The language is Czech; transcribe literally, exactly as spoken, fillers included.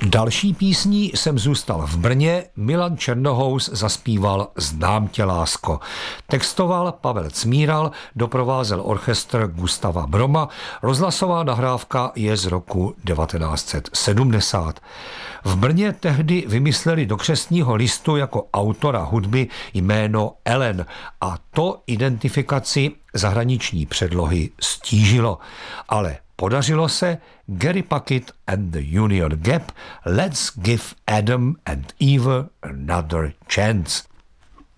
Další písní Jsem zůstal v Brně Milan Černohous zaspíval Znám tě, lásko. Textoval Pavel Cmíral, doprovázel orchestr Gustava Broma, rozhlasová nahrávka je z roku devatenáct set sedmdesát. V Brně tehdy vymysleli do křestního listu jako autora hudby jméno Ellen a to identifikaci zahraniční předlohy stížilo. Ale podařilo se Gary Puckett and the Union Gap, Let's give Adam and Eve another chance.